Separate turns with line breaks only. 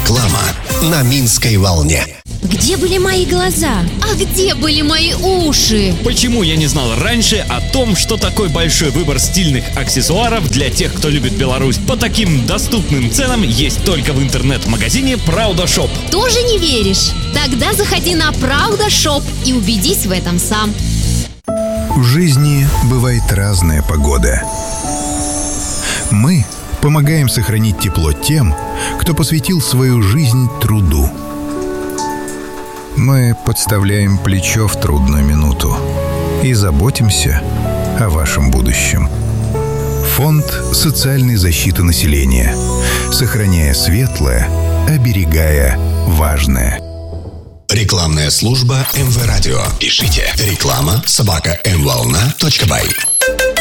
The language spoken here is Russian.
Реклама на Минской волне.
Где были мои глаза?
А где были мои уши?
Почему я не знал раньше о том, что такой большой выбор стильных аксессуаров для тех, кто любит Беларусь, по таким доступным ценам есть только в интернет-магазине Правда Шоп?
Тоже не веришь? Тогда заходи на Правда Шоп и убедись в этом сам.
В жизни бывает разная погода. Мы помогаем сохранить тепло тем, кто посвятил свою жизнь труду. Мы подставляем плечо в трудную минуту и заботимся о вашем будущем. Фонд социальной защиты населения. Сохраняя светлое, оберегая важное.
Рекламная служба МВ Радио. Пишите реклама@mvolna.by.